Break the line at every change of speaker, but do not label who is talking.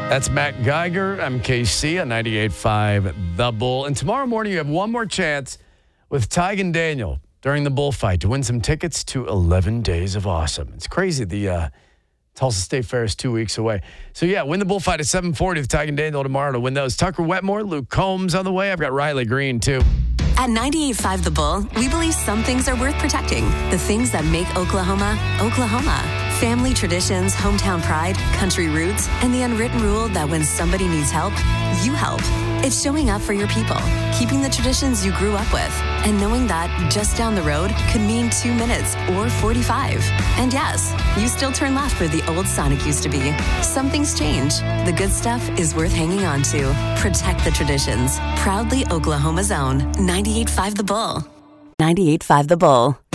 That's Matt Geiger. I'm KC on 98.5 The Bull. And tomorrow morning, you have one more chance with Tig and Daniel during the bullfight to win some tickets to 11 Days of Awesome. It's crazy. The Tulsa State Fair is 2 weeks away. So, yeah, win the bullfight at 7:40 with Tig and Daniel tomorrow to win those. Tucker Wetmore, Luke Combs on the way. I've got Riley Green, too.
At 98.5 The Bull, we believe some things are worth protecting. The things that make Oklahoma, Oklahoma. Family traditions, hometown pride, country roots, and the unwritten rule that when somebody needs help, you help. It's showing up for your people, keeping the traditions you grew up with, and knowing that just down the road could mean 2 minutes or 45. And yes, you still turn left where the old Sonic used to be. Some things change. The good stuff is worth hanging on to. Protect the traditions. Proudly Oklahoma's own. 98.5 The Bull. 98.5 The Bull.